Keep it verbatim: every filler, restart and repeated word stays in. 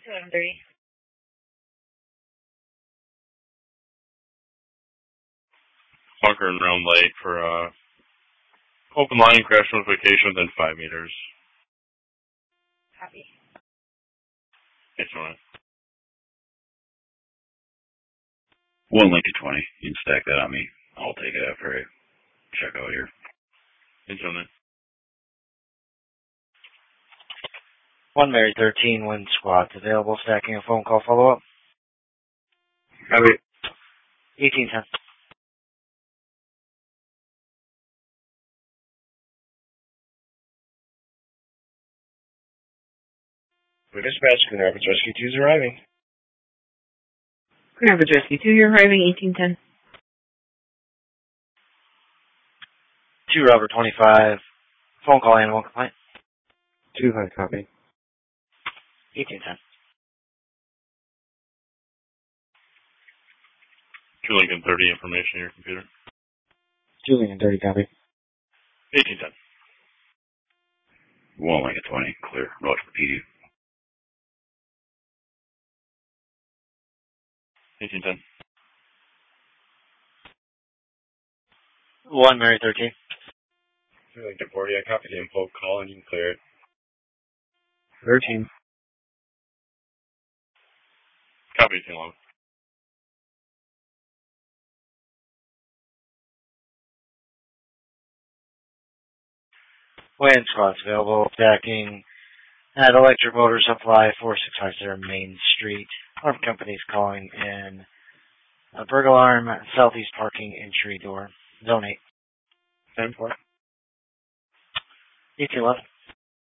eleven thirty. Bunker and Round Lake for uh, open line crash notification within five meters. Copy. It's on it. One Lincoln twenty. You can stack that on me. I'll take it after I check out here. It's on it. One Mary thirteen, wind squads available. Stacking a phone call follow up. Copy. eighteen ten. We dispatch Grand Rapids Rescue two is arriving. Grand Rapids Rescue two, you're arriving eighteen ten. two Robert twenty-five. Phone call animal complaint. two high copy. eighteen ten. two Lincoln thirty information in your computer. two Lincoln thirty copy. eighteen ten. One Lincoln twenty. Clear. Roger for P D. eighteen ten. one Mary thirteen. two Lincoln forty. I copied the info call and you can clear it. thirteen. Copy eighteen eleven. Wind squads available. Stacking at Electric Motor Supply, four six five zero Main Street. Our company's calling in a burglar alarm, southeast parking entry door. Zone eight. ten four. eighteen eleven.